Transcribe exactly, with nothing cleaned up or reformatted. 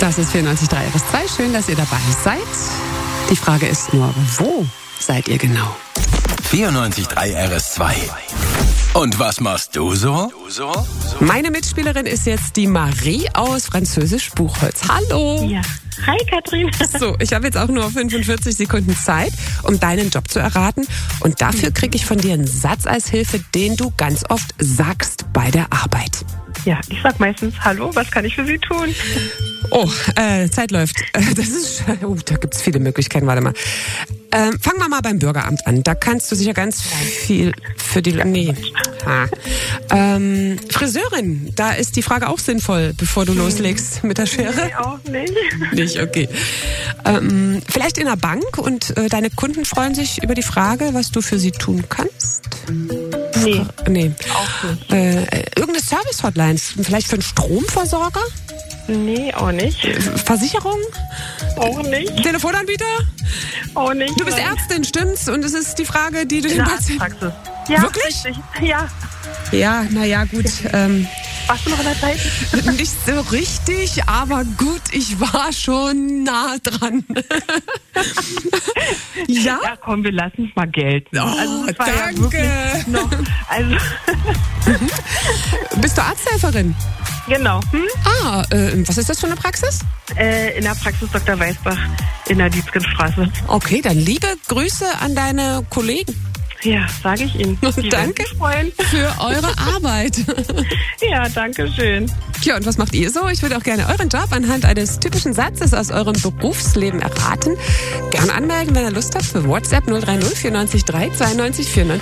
Das ist vierundneunzig Komma drei R S zwei. Schön, dass ihr dabei seid. Die Frage ist nur, wo seid ihr genau? vierundneunzig Komma drei R S zwei. Und was machst du so? Meine Mitspielerin ist jetzt die Marie aus Französisch-Buchholz. Hallo. Ja. Hi, Katrin. So, ich habe jetzt auch nur fünfundvierzig Sekunden Zeit, um deinen Job zu erraten. Und dafür kriege ich von dir einen Satz als Hilfe, den du ganz oft sagst bei der Arbeit. Ja, ich sag meistens, hallo, was kann ich für Sie tun? Oh, äh, Zeit läuft. Äh, Das ist, oh, da gibt's viele Möglichkeiten. Warte mal. Ähm, fangen wir mal beim Bürgeramt an. Da kannst du sicher ganz viel für die... Nee. Ha. Ähm, Friseurin, da ist die Frage auch sinnvoll, bevor du loslegst mit der Schere. Nee, auch nicht. Nicht, okay. Ähm, vielleicht in der Bank und äh, deine Kunden freuen sich über die Frage, was du für sie tun kannst? Nee, Nee. auch nicht. Äh, irgendeine Service-Hotline, vielleicht für einen Stromversorger? Nee, auch nicht. Versicherung? Auch nicht. Telefonanbieter? Auch nicht. Du bist Nein. Ärztin, stimmt's? Und es ist die Frage, die du In den der Patienten... Arztpraxis. Ja, Wirklich? richtig. Ja. Ja, naja, gut. Ähm, Warst du noch in der Zeit? nicht so richtig, aber gut, ich war schon nah dran. Ja? Ja, komm, wir lassen es mal gelten. Oh, also, das war ja danke. wirklich noch, also, Bist du Arzthelferin? genau. Hm? Ah, äh, was ist das für eine Praxis? Äh, in der Praxis Doktor Weißbach in der Dietzgenstraße. Okay, dann liebe Grüße an deine Kollegen Ja, sage ich Ihnen. Die Danke. werden sich freuen. für eure Arbeit. Ja, danke schön. Ja, und was macht ihr so? Ich würde auch gerne euren Job anhand eines typischen Satzes aus eurem Berufsleben erraten. Gerne anmelden, wenn ihr Lust habt, für WhatsApp null drei null vierundneunzig drei zweiundneunzig vierundneunzig.